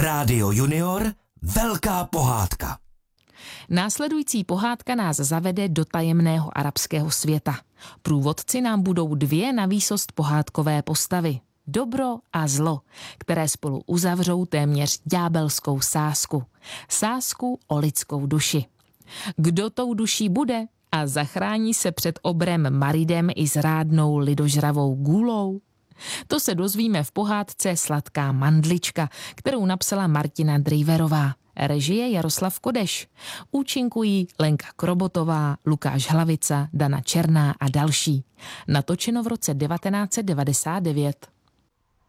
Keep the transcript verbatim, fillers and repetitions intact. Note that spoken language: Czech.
Rádio Junior, velká pohádka. Následující pohádka nás zavede do tajemného arabského světa. Průvodci nám budou dvě navýsost pohádkové postavy. Dobro a zlo, které spolu uzavřou téměř ďábelskou sázku. Sázku o lidskou duši. Kdo tou duší bude a zachrání se před obrem Maridem i zrádnou lidožravou gůlou? To se dozvíme v pohádce Sladká mandlička, kterou napsala Martina Driverová. Režie Jaroslav Kodeš. Účinkují Lenka Krobotová, Lukáš Hlavica, Dana Černá a další. Natočeno v roce devatenáct set devadesát devět.